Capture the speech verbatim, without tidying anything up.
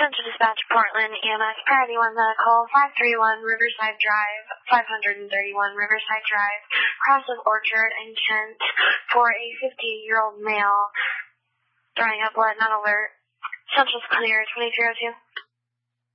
Central Dispatch, Portland, E M S, Priority one Medical, five three one Riverside Drive, five thirty-one Riverside Drive, Cross of Orchard and Kent, for a fifty-year-old male throwing up blood, not alert. Central's clear, twenty-three oh two.